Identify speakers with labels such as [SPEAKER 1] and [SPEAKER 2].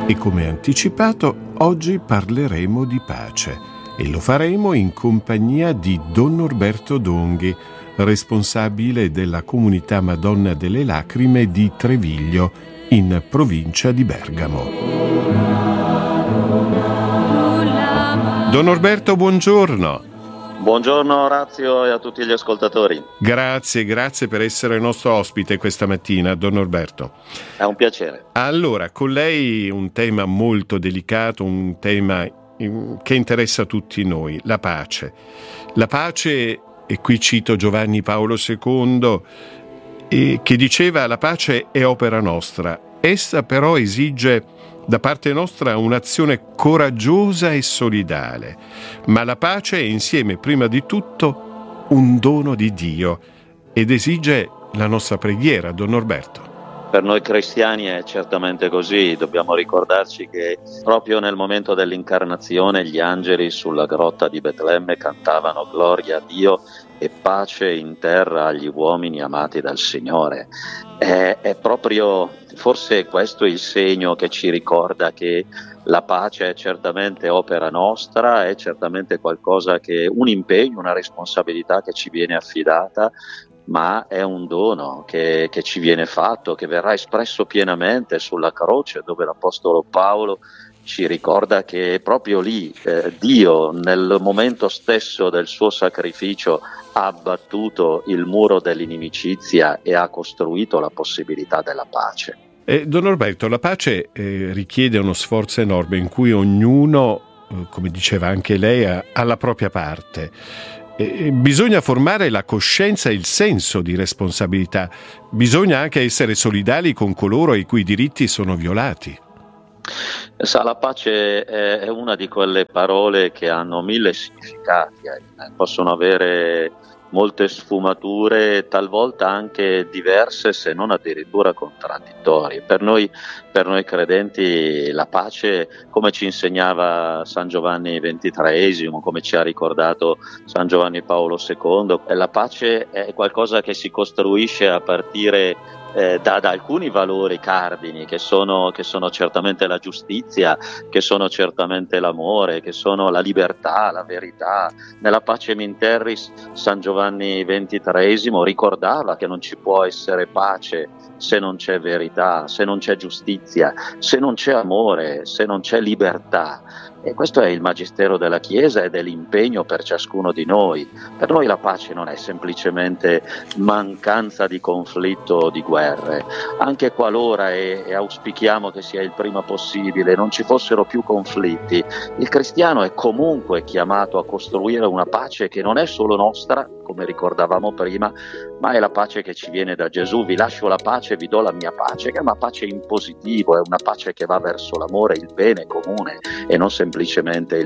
[SPEAKER 1] E come anticipato, oggi parleremo di pace e lo faremo in compagnia di Don Norberto Donghi, responsabile della comunità Madonna delle Lacrime di Treviglio, in provincia di Bergamo. Don Norberto, buongiorno.
[SPEAKER 2] Buongiorno Orazio e a tutti gli ascoltatori.
[SPEAKER 1] Grazie per essere nostro ospite questa mattina, Don Norberto.
[SPEAKER 2] È un piacere.
[SPEAKER 1] Allora, con lei un tema molto delicato, un tema che interessa tutti noi, la pace. La pace, e qui cito Giovanni Paolo II, che diceva: la pace è opera nostra, essa però esige da parte nostra un'azione coraggiosa e solidale, ma la pace è insieme prima di tutto un dono di Dio ed esige la nostra preghiera, Don Norberto.
[SPEAKER 2] Per noi cristiani è certamente così, dobbiamo ricordarci che proprio nel momento dell'incarnazione gli angeli sulla grotta di Betlemme cantavano gloria a Dio e pace in terra agli uomini amati dal Signore. È proprio, forse questo è il segno che ci ricorda che la pace è certamente opera nostra, è certamente qualcosa che, un impegno, una responsabilità che ci viene affidata, ma è un dono che ci viene fatto, che verrà espresso pienamente sulla croce, dove l'Apostolo Paolo ci ricorda che proprio lì Dio, nel momento stesso del suo sacrificio, ha abbattuto il muro dell'inimicizia e ha costruito la possibilità della pace.
[SPEAKER 1] Don Norberto, la pace richiede uno sforzo enorme in cui ognuno, come diceva anche lei, ha la propria parte. Bisogna formare la coscienza e il senso di responsabilità. Bisogna anche essere solidali con coloro i cui diritti sono violati.
[SPEAKER 2] Sa, la pace è una di quelle parole che hanno mille significati, possono avere molte sfumature, talvolta anche diverse, se non addirittura contraddittorie. Per noi credenti la pace, come ci insegnava San Giovanni XXIII, come ci ha ricordato San Giovanni Paolo II, la pace è qualcosa che si costruisce a partire da alcuni valori cardini che sono certamente la giustizia, che sono certamente l'amore, che sono la libertà, la verità. Nella Pacem in Terris San Giovanni XXIII ricordava che non ci può essere pace se non c'è verità, se non c'è giustizia, se non c'è amore, se non c'è libertà. E questo è il magistero della Chiesa ed è l'impegno per ciascuno di noi. Per noi la pace non è semplicemente mancanza di conflitto o di guerre. Anche qualora, e auspichiamo che sia il prima possibile, non ci fossero più conflitti, il cristiano è comunque chiamato a costruire una pace che non è solo nostra, come ricordavamo prima, ma è la pace che ci viene da Gesù. Vi lascio la pace, vi do la mia pace, che è una pace in positivo, è una pace che va verso l'amore, il bene comune e non semplicemente